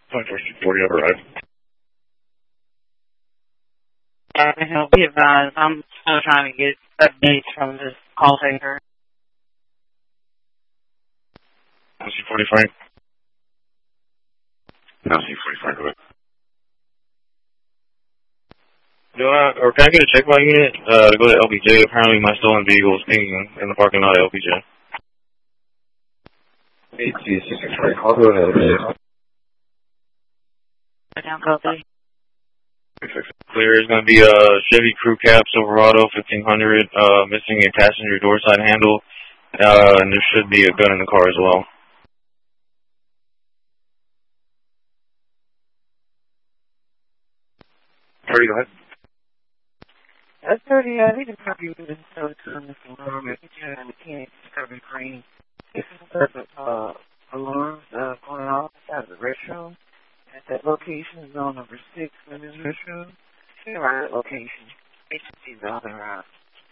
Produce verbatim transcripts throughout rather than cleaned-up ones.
twenty-four forty, I've arrived. I can help be advised. I'm still trying to get updates from this call taker. L C forty-five. L C forty-five, go ahead. Do I, or can I get a check by unit uh, to go to L B J? Apparently my stolen vehicle is pinging in the parking lot of L B J. eight C six six right, I'll go to L B J. Down copy. Clear is going to be a Chevy Crew Cab Silverado fifteen hundred, uh, missing a passenger door side handle, uh, and there should be a gun in the car as well. thirty, go ahead. That's thirty, I need to probably move this so to Mister Alarm. If you have a mechanic, Discovery Green. This is the uh, alarms uh, going off out of the restroom. At that location, zone number six, women's restroom. See around that location. They should see the other route.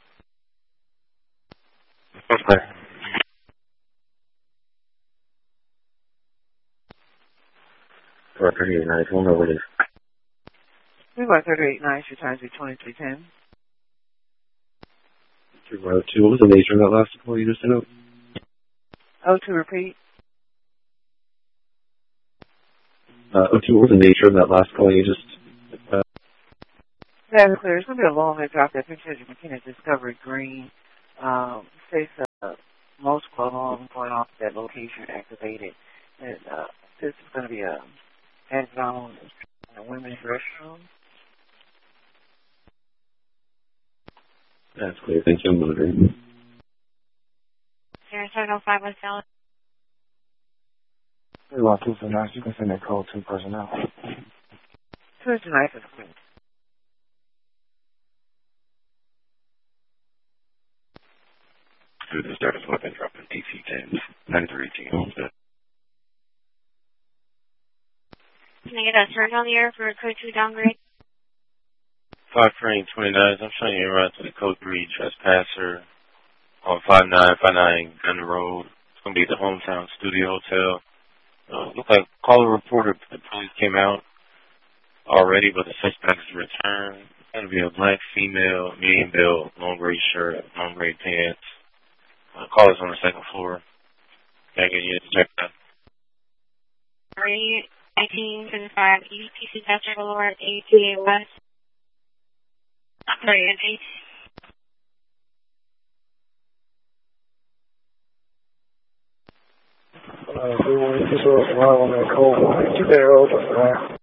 Okay. For thirty-eight nice, we'll know what it is. We got thirty-eight nine, your times be twenty-three ten. two oh two, what was the nature of that last call you just sent out? Oh, to repeat? Uh, oh two, what was the nature of that last call you just... Uh, That's clear. It's going to be a long way drop. That picture of your mechanic Discovery Green. Um, states uh, multiple alarms going off at that location activated. And uh, this is going to be a end zone in a women's restroom. That's clear. Thank you. I'm monitoring. zero seven oh five West Dallas. We want two for nine. You can send that call to personnel. Two is tonight is clean. Through the status weapon dropping D C ten, ninety-three eighteen, Homestead. Can I get a surge on the air for code two downgrade? five frame twenty-nine, I'm showing you around to the code three trespasser on five nine five nine Gun Road. It's going to be at the Hometown Studio Hotel. Uh, look like caller reporter, the police came out already, but the suspect is returned. It's going to be a black female, medium build, long gray shirt, long gray pants. Uh, caller's on the second floor. Can I get you to check that? three eighteen fifty-five East P C Pastor Boulevard, A T A West. Sorry, Angie. Uh, we want to just roll on that call. Keep that open, right?